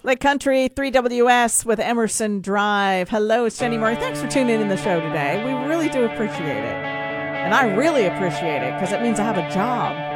Lake Country 3WS with Emerson Drive. Hello, it's Jenny Murray. Thanks for tuning in the show today. We really do appreciate it. And I really appreciate it because it means I have a job.